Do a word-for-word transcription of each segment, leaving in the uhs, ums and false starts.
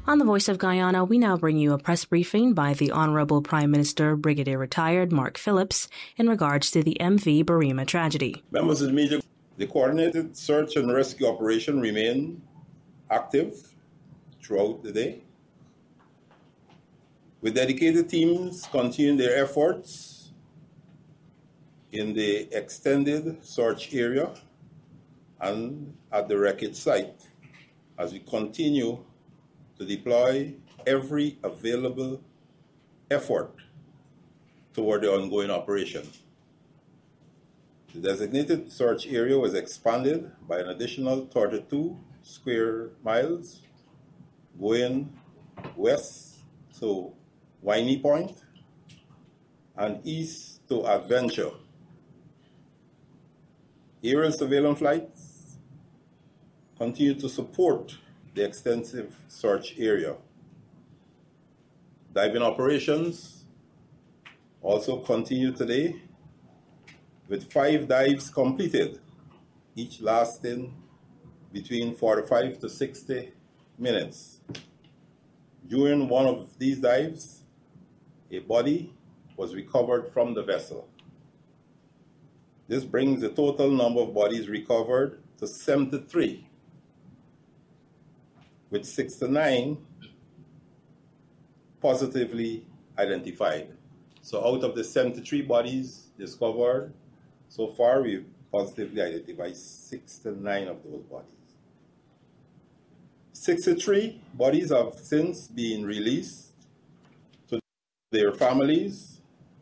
On the Voice of Guyana, we now bring you a press briefing by the Honorable Prime Minister, Brigadier Retired Mark Phillips, in regards to the M V Barima tragedy. Members of the media, the coordinated search and rescue operation remain active throughout the day, with dedicated teams continuing their efforts in the extended search area and at the wreckage site as we continue to deploy every available effort toward the ongoing operation. The designated search area was expanded by an additional thirty-two square miles going west to Winey Point and east to Adventure. Aerial surveillance flights continue to support the extensive search area. Diving operations also continue today, with five dives completed, each lasting between forty-five to sixty minutes. During one of these dives, a body was recovered from the vessel. This brings the total number of bodies recovered to seventy-three, with sixty-nine positively identified. So out of the seventy-three bodies discovered, so far we've positively identified sixty-nine of those bodies. sixty-three bodies have since been released to their families,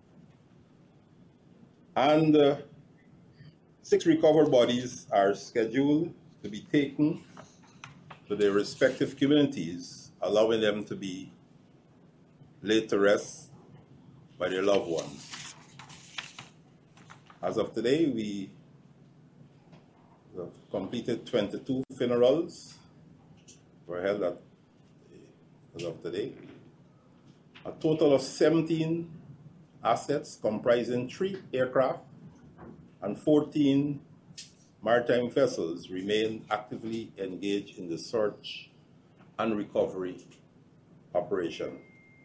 and uh, six recovered bodies are scheduled to be taken to their respective communities, allowing them to be laid to rest by their loved ones. As of today, we have completed twenty-two funerals were held at, as of today. A total of seventeen assets comprising three aircraft and fourteen maritime vessels remain actively engaged in the search and recovery operation.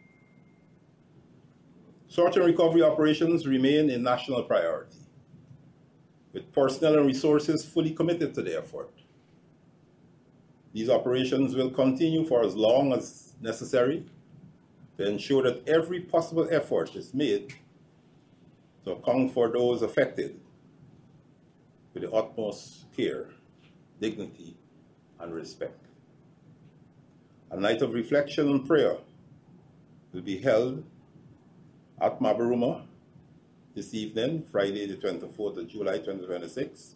Search and recovery operations remain a national priority, with personnel and resources fully committed to the effort. These operations will continue for as long as necessary to ensure that every possible effort is made to account for those affected with the utmost care, dignity, and respect. A night of reflection and prayer will be held at Mabaruma this evening, Friday the twenty-fourth of July twenty twenty-six,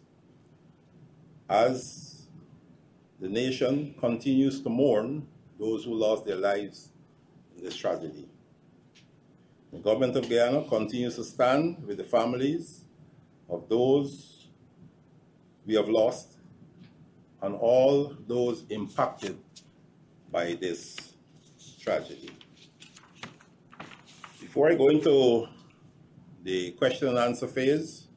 as the nation continues to mourn those who lost their lives in this tragedy. The government of Guyana continues to stand with the families of those we have lost and all those impacted by this tragedy. Before I go into the question and answer phase,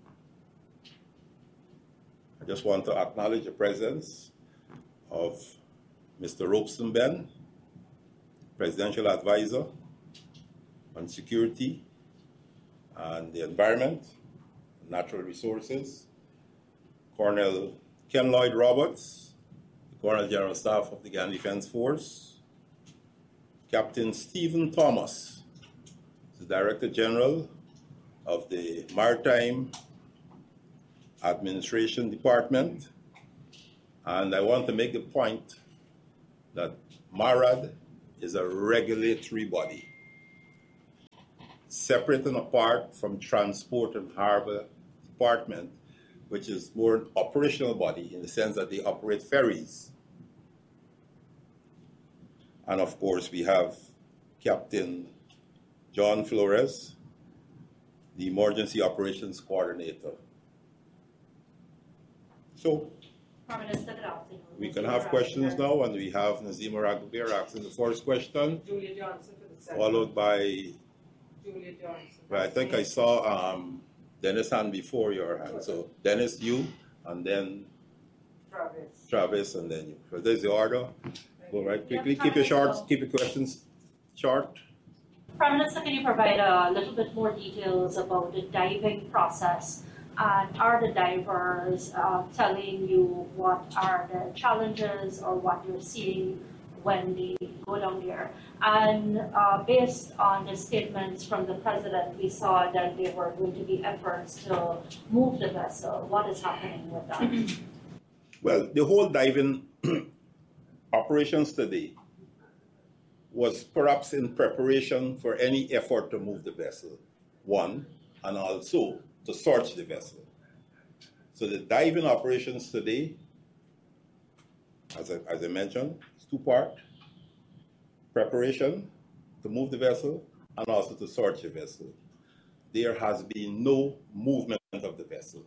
I just want to acknowledge the presence of Mister Robeson Ben, Presidential Advisor on Security and the Environment, Natural Resources, Colonel Ken Lloyd Roberts, the Colonel General Staff of the Guyana Defense Force, Captain Stephen Thomas, the Director General of the Maritime Administration Department. And I want to make the point that MARAD is a regulatory body, separate and apart from Transport and Harbor Department, which is more an operational body in the sense that they operate ferries. And of course, we have Captain John Flores, the Emergency Operations Coordinator. So, we can have questions now, and we have Nazima Raghuber asking the first question, Julia Johnson for the second. followed by, Julia Johnson. well, I think I saw um, Dennis hand before your hand. So Dennis, you, and then Travis. Travis, and then you. So there's the order. Thank All right, quickly, keep your short, keep your questions short. Prime Minister, can you provide a little bit more details about the diving process? And are the divers uh, telling you what are the challenges or what you're seeing when they go down there? And uh, based on the statements from the President, we saw that there were going to be efforts to move the vessel. What is happening with that? Well, the whole diving operations today was perhaps in preparation for any effort to move the vessel, one, and also to search the vessel. So the diving operations today, as I, as I mentioned, is two-part: preparation to move the vessel and also to search the vessel. There has been no movement of the vessel.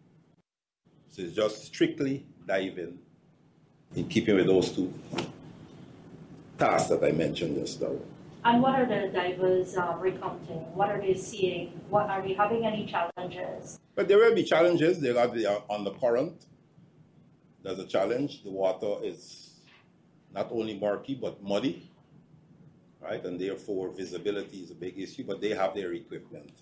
So it's just strictly diving in keeping with those two tasks that I mentioned just now. And what are the divers uh, recounting? What are they seeing? What are they having any challenges? But there will be challenges. They are on the current. There's a challenge. The water is not only murky but muddy, right? And therefore visibility is a big issue. But they have their equipment,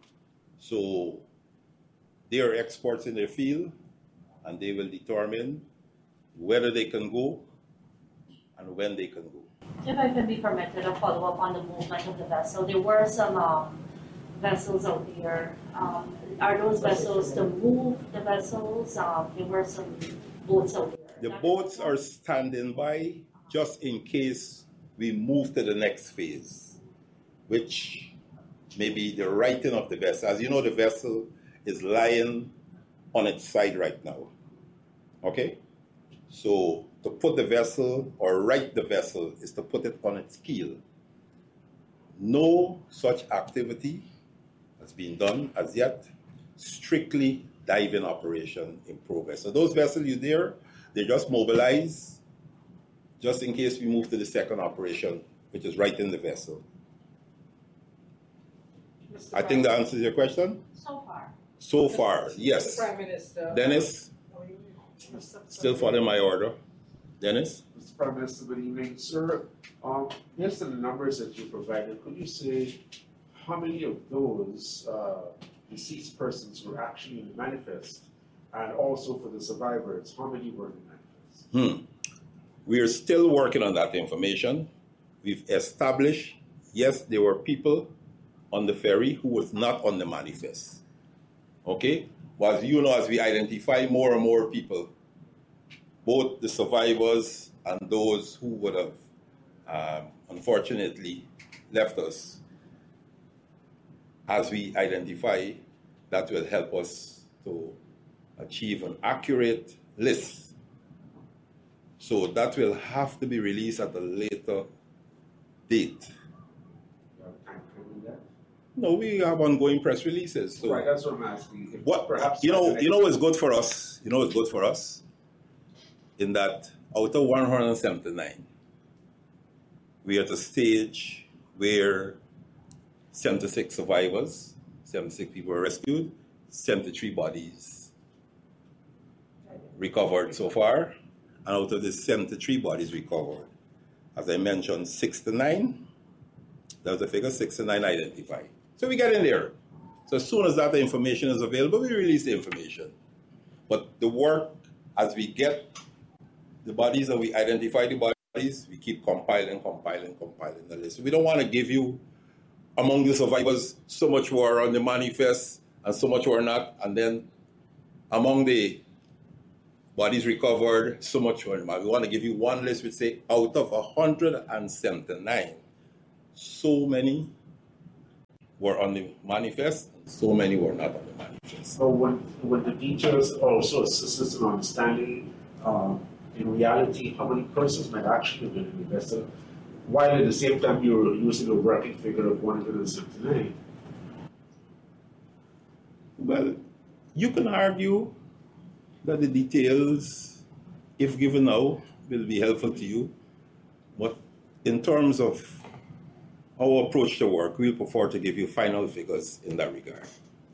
so they are experts in their field, and they will determine whether they can go and when they can go. If I can be permitted a follow-up on the movement of the vessel, there were some um, vessels out there. Um, are those vessels to move the vessels? Um, there were some boats out there. The boats are standing by just in case we move to the next phase, which may be the righting of the vessel. As you know, the vessel is lying on its side right now. Okay? So to put the vessel or right the vessel is to put it on its keel. No such activity has been done as yet. Strictly diving operation in progress. So those vessels you there, they just mobilize just in case we move to the second operation, which is righting the vessel. Mister I think that answers your question. So far. So far, yes. Mister Prime Minister. Dennis, still following my order. Dennis? Mister Prime Minister, good evening. Sir, um, based on the numbers that you provided, could you say how many of those uh, deceased persons were actually in the manifest? And also for the survivors, how many were in the manifest? Hmm. We are still working on that information. We've established, yes, there were people on the ferry who was not on the manifest. Okay? But as you know, as we identify more and more people, both the survivors and those who would have um, unfortunately left us, as we identify, that will help us to achieve an accurate list. So that will have to be released at a later date. You have time to do that? No, we have ongoing press releases. So right, that's what I'm asking. If what perhaps you know, you know what's good for us. You know what's good for us. In that, out of one hundred seventy-nine, we are at a stage where seventy-six survivors, seventy-six people were rescued, seventy-three bodies recovered so far, and out of the seventy-three bodies recovered, as I mentioned, sixty-nine, that was the figure, sixty-nine identified. So we get in there. So as soon as that information is available, we release the information. But the work, as we get the bodies and we identify the bodies, we keep compiling, compiling, compiling the list. We don't want to give you, among the survivors, so much who are on the manifest and so much who are not, and then among the bodies recovered, so much who are not. We want to give you one list which say, out of one hundred seventy-nine, so many were on the manifest, and so many were not on the manifest. So when, when the details also assist us in understanding um, in reality how many persons might actually have been in the vessel, while at the same time you're using a working figure of one hundred seventy-nine. Well, you can argue that the details, if given now, will be helpful to you. But in terms of our approach to work, we'll prefer to give you final figures in that regard.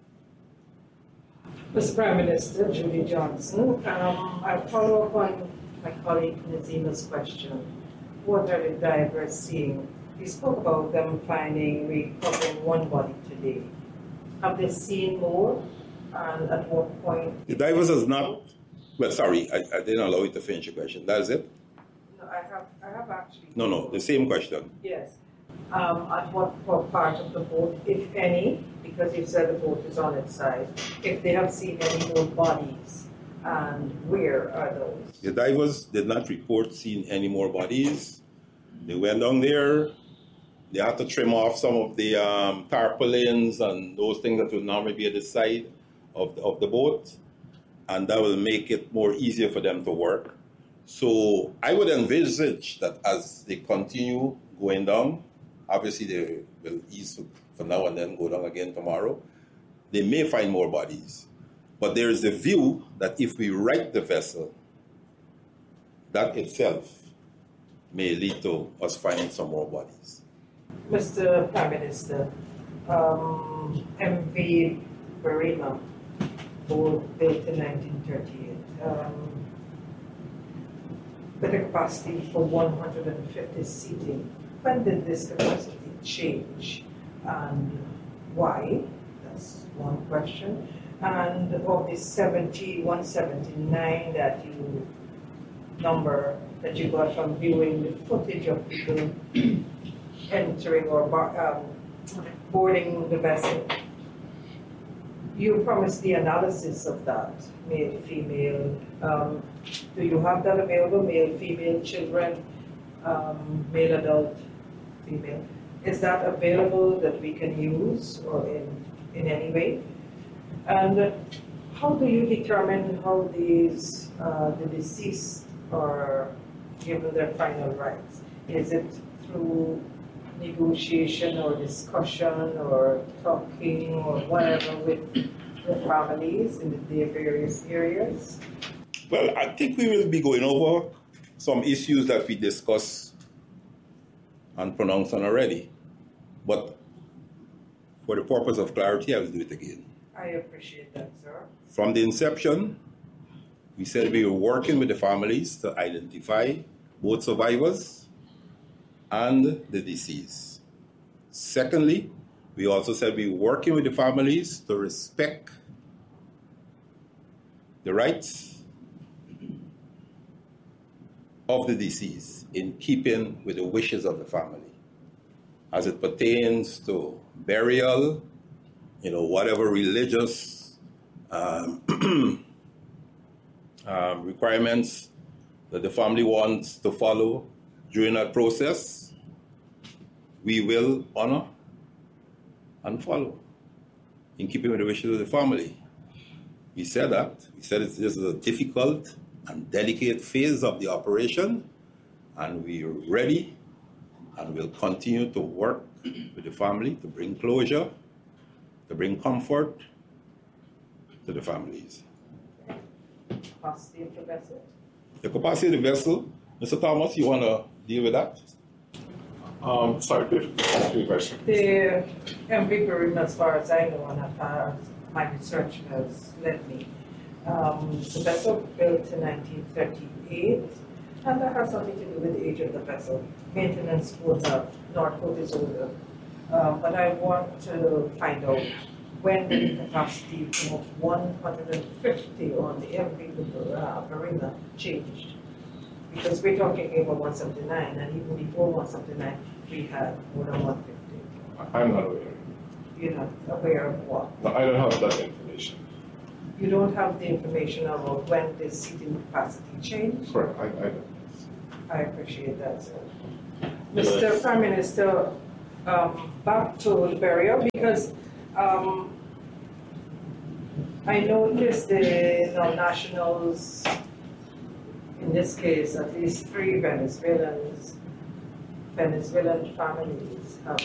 Mister Prime Minister Julie Johnson, um, I follow up on my colleague Nazima's question. what are the divers seeing? You spoke about them finding, recovering one body today. Have they seen more? And at what point? The divers has not, well, sorry, I, I didn't allow you to finish your question. That is it? No, I have, I have actually. No, no, the same question. Yes. Um, at what, what part of the boat, if any, because you said the boat is on its side, if they have seen any more bodies, and where are those? The divers did not report seeing any more bodies. They went down there. They had to trim off some of the um, tarpaulins and those things that would normally be at the side of the, of the boat, and that will make it more easier for them to work. So I would envisage that as they continue going down, obviously they will ease for now and then go down again tomorrow, they may find more bodies. But there is a view that if we right the vessel, that itself may lead to us finding some more bodies. Mister Prime Minister, um, M V Barima, boat built in nineteen thirty-eight, um, with a capacity for one hundred fifty seating. When did this capacity change and why? That's one question. And of the seventy, one seventy-nine that you number that you got from viewing the footage of people entering or bar, um, boarding the vessel, you promised the analysis of that, male, female. Um, do you have that available, male, female, children, um, male, adult, female? Is that available that we can use or in, in any way? And how do you determine how these, uh, the deceased are given their final rights? Is it through negotiation or discussion or talking or whatever with the families in the various areas? Well, I think we will be going over some issues that we discussed and pronounced on already. But for the purpose of clarity, I will do it again. I appreciate that, sir. From the inception, we said we were working with the families to identify both survivors and the deceased. Secondly, we also said we were working with the families to respect the rights of the deceased in keeping with the wishes of the family as it pertains to burial, you know, whatever religious um, um, requirements that the family wants to follow during that process, we will honor and follow in keeping with the wishes of the family. We said that. We said it's, this is a difficult and delicate phase of the operation, and we are ready and will continue to work with the family to bring closure, to bring comfort to the families. Capacity of the vessel? The capacity of the vessel, Mister Thomas, you want to deal with that? Um, sorry, repeat the question. The M V Barima, as far as I know, and as far as my research has led me, um, the vessel built in nineteen thirty-eight, and that has something to do with the age of the vessel. Maintenance quota, Northcote is older. Um, but I want to find out when the capacity of one hundred fifty on the M V Barima changed. Because we're talking about one seventy-nine, and even before one seventy-nine, we had more than one fifty. I'm not aware. You're not aware of what? No, I don't have that information. You don't have the information about when the seating capacity changed? Correct, I, I don't. I appreciate that, sir. Mister Prime Minister, um, back to the burial, because um, I noticed the non-nationals, in this case, at least three Venezuelans, Venezuelan families have